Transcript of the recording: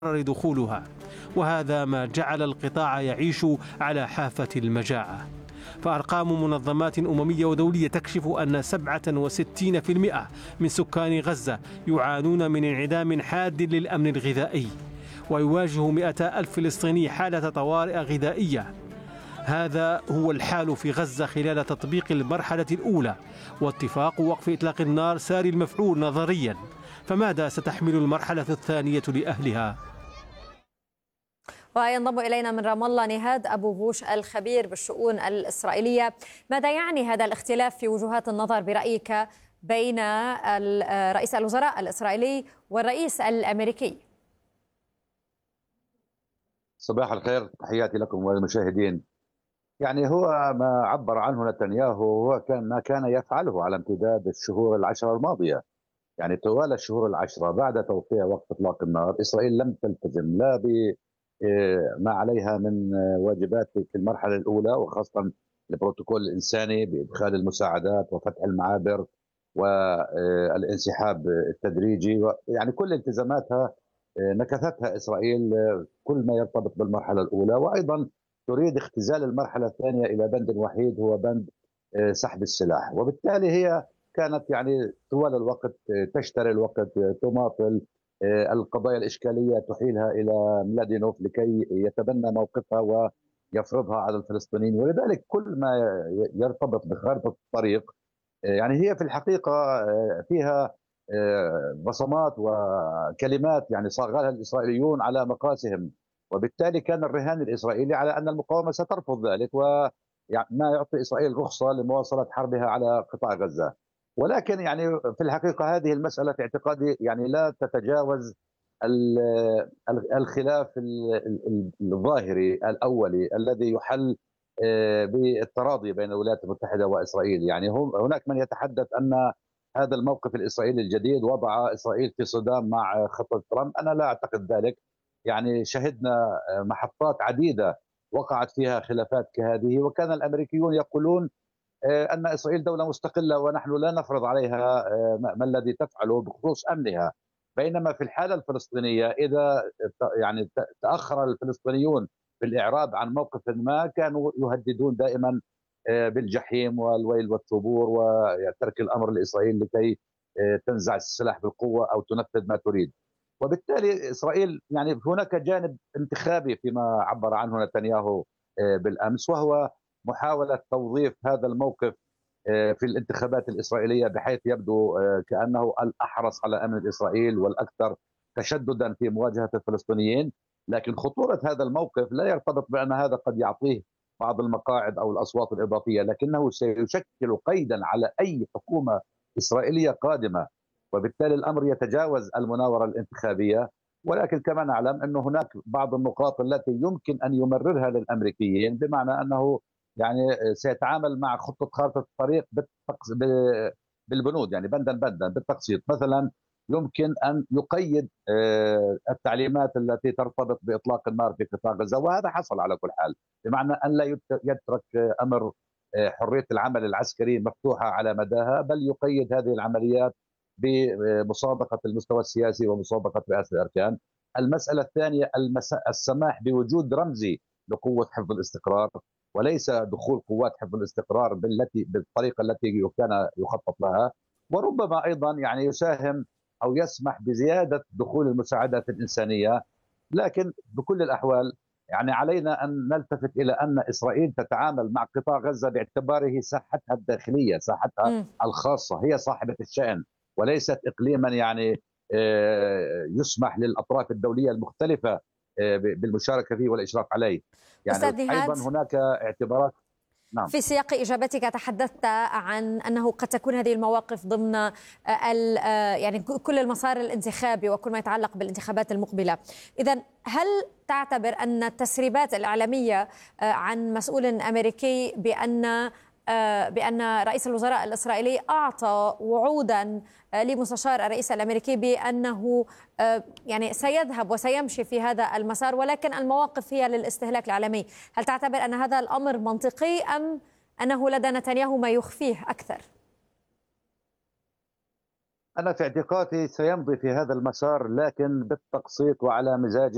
دخولها، وهذا ما جعل القطاع يعيش على حافة المجاعة. فأرقام منظمات أممية ودولية تكشف أن 67% من سكان غزة يعانون من انعدام حاد للأمن الغذائي، ويواجه 200 ألف فلسطيني حالة طوارئ غذائية. هذا هو الحال في غزة خلال تطبيق المرحلة الأولى واتفاق وقف إطلاق النار ساري المفعول نظريا، فماذا ستحمل المرحلة الثانية لأهلها؟ وينضم إلينا من رام الله نهاد أبو غوش الخبير بالشؤون الإسرائيلية. ماذا يعني هذا الاختلاف في وجهات النظر برأيك بين رئيس الوزراء الإسرائيلي والرئيس الأمريكي؟ صباح الخير، تحياتي لكم وللمشاهدين. يعني هو ما عبر عنه نتنياهو هو ما كان يفعله على امتداد الشهور العشرة الماضية. يعني طوال الشهور العشرة بعد توقيع وقف إطلاق النار، إسرائيل لم تلتزم لا بما عليها من واجبات في المرحلة الأولى، وخاصة البروتوكول الإنساني بإدخال المساعدات وفتح المعابر والانسحاب التدريجي، يعني كل التزاماتها نكثتها إسرائيل كل ما يرتبط بالمرحلة الأولى. وأيضا تريد اختزال المرحلة الثانية إلى بند وحيد هو بند سحب السلاح، وبالتالي هي كانت يعني طوال الوقت تشتري الوقت، تماطل القضايا الإشكالية، تحيلها إلى ميلادينوف لكي يتبنى موقفها ويفرضها على الفلسطينيين. ولذلك كل ما يرتبط بخارطة الطريق يعني هي في الحقيقة فيها بصمات وكلمات يعني صاغها الإسرائيليون على مقاسهم، وبالتالي كان الرهان الإسرائيلي على أن المقاومة سترفض ذلك وما يعطي إسرائيل رخصة لمواصلة حربها على قطاع غزة. ولكن يعني في الحقيقة هذه المسألة في اعتقادي يعني لا تتجاوز الخلاف الظاهري الأولي الذي يحل بالتراضي بين الولايات المتحدة وإسرائيل. يعني هناك من يتحدث أن هذا الموقف الإسرائيلي الجديد وضع إسرائيل في صدام مع خطة ترامب. أنا لا أعتقد ذلك. يعني شهدنا محطات عديدة وقعت فيها خلافات كهذه، وكان الأمريكيون يقولون أن إسرائيل دولة مستقلة ونحن لا نفرض عليها ما الذي تفعله بخصوص أمنها. بينما في الحالة الفلسطينية إذا يعني تأخر الفلسطينيون بالإعراب عن موقف ما كانوا يهددون دائما بالجحيم والويل والثبور وترك الأمر لإسرائيل لكي تنزع السلاح بالقوة أو تنفذ ما تريد. وبالتالي إسرائيل يعني هناك جانب انتخابي فيما عبر عنه نتنياهو بالأمس، وهو محاولة توظيف هذا الموقف في الانتخابات الإسرائيلية بحيث يبدو كأنه الأحرص على أمن إسرائيل والأكثر تشددا في مواجهة الفلسطينيين. لكن خطورة هذا الموقف لا يرتبط بأن هذا قد يعطيه بعض المقاعد أو الأصوات الإضافية، لكنه سيشكل قيدا على أي حكومة إسرائيلية قادمة، وبالتالي الأمر يتجاوز المناورة الانتخابية. ولكن كما نعلم أن هناك بعض النقاط التي يمكن أن يمررها للأمريكيين، بمعنى أنه يعني سيتعامل مع خطة خارطة الطريق بالبنود، يعني بندا بندا بالتقسيط. مثلا يمكن أن يقيد التعليمات التي ترتبط بإطلاق النار في قطاع غزة، وهذا حصل على كل حال، بمعنى أن لا يترك أمر حرية العمل العسكري مفتوحة على مداها، بل يقيد هذه العمليات بمسابقة المستوى السياسي ومسابقة رئاسة الأركان. المسألة الثانية السماح بوجود رمزي لقوة حفظ الاستقرار، وليس دخول قوات حفظ الاستقرار بالطريقة التي كان يخطط لها. وربما أيضا يعني يساهم أو يسمح بزيادة دخول المساعدات الإنسانية. لكن بكل الأحوال يعني علينا أن نلتفت إلى أن إسرائيل تتعامل مع قطاع غزة باعتباره ساحتها الداخلية، ساحتها الخاصة، هي صاحبة الشأن وليست إقليما يعني يسمح للأطراف الدولية المختلفة بالمشاركة فيه والإشراف عليه. يعني أيضا هناك اعتبارات. نعم. في سياق إجابتك تحدثت عن أنه قد تكون هذه المواقف ضمن يعني كل المسار الانتخابي وكل ما يتعلق بالانتخابات المقبلة. إذن هل تعتبر أن التسريبات الإعلامية عن مسؤول أمريكي بأن رئيس الوزراء الإسرائيلي أعطى وعودا لمستشار الرئيس الأمريكي بأنه يعني سيذهب وسيمشي في هذا المسار، ولكن المواقف هي للاستهلاك العالمي، هل تعتبر أن هذا الأمر منطقي أم أنه لدى نتنياهو ما يخفيه أكثر؟ أنا في اعتقادي سيمضي في هذا المسار، لكن بالتقسيط وعلى مزاج